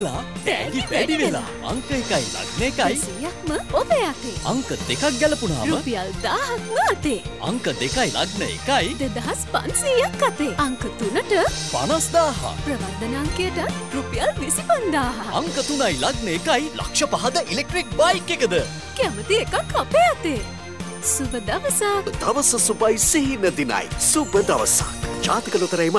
ඩෑඩි වැඩි වෙලා අංක 1යි ලග්න 1යි 100ක්ම ඔබේ අතේ. අංක 2ක් ගැලපුණාම රුපියල් 1000ක්ම අතේ. අංක 2යි ලග්න 1යි 2500ක් අතේ. අංක 3ට 50000 ප්‍රවර්ධන අංකයට රුපියල් 25000. අංක 3යි ලග්න 1යි ලක්ෂ 5ද ඉලෙක්ට්‍රික් බයික් එකද කැමති එකක් අපේ අතේ. සුබ දවසක්. දවස සුබයි සිහින දිනයි සුබ දවසක්. ජාතික ලොතරැයි